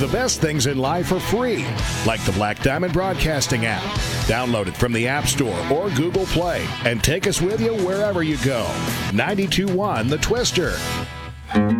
The best things in life are free, like the Black Diamond Broadcasting app. Download it from the App Store or Google Play and take us with you wherever you go. 92.1 The Twister.